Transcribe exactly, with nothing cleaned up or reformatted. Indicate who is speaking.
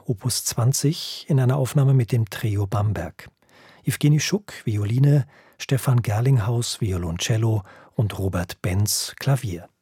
Speaker 1: Opus zwanzig, in einer Aufnahme mit dem Trio Bamberg. Evgeny Schuck, Violine, Stefan Gerlinghaus, Violoncello und Robert Benz, Klavier.